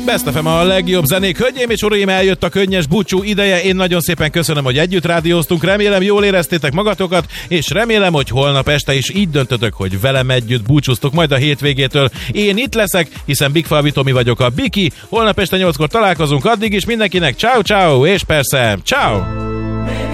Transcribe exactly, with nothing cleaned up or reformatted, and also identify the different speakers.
Speaker 1: Best ef em a legjobb zenék. Hölgyeim és uraim, eljött a könnyes búcsú ideje. Én nagyon szépen köszönöm, hogy együtt rádióztunk. Remélem, jól éreztétek magatokat, és remélem, hogy holnap este is így döntötök, hogy velem együtt búcsúztok majd a hétvégétől. Én itt leszek, hiszen Big Falvi Tomi vagyok, a Biki. Holnap este nyolckor találkozunk, addig is mindenkinek ciao ciao, és persze ciao.